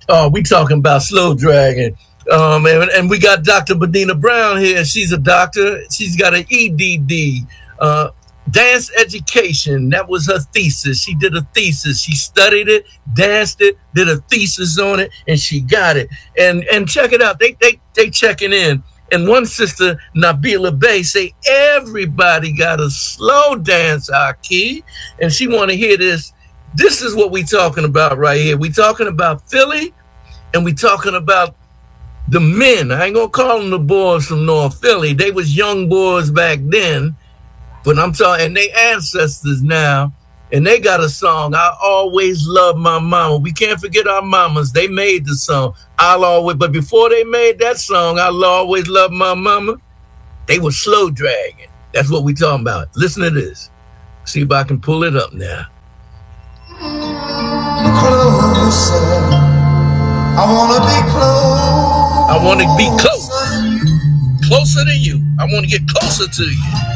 Oh, we talking about Slow Dragon. And we got Dr. Medina Brown here. She's a doctor. She's got an EDD, dance education. That was her thesis. She did a thesis. She studied it, danced it, did a thesis on it, and she got it. And check it out. They checking in. And one sister, Nabila Bey, say everybody got a slow dance, Aki. And she want to hear this. This is what we talking about right here. We talking about Philly, and we talking about the men. I ain't gonna call them the boys from North Philly. They was young boys back then, but I'm talking, and they ancestors now, and they got a song, I Always Love My Mama. We can't forget our mamas. They made the song, but before they made that song, I'll Always Love My Mama, they were Slow Dragon. That's what we talking about. Listen to this. See if I can pull it up now. Closer, I wanna be close. I want to be closer to you. I want to get closer to you.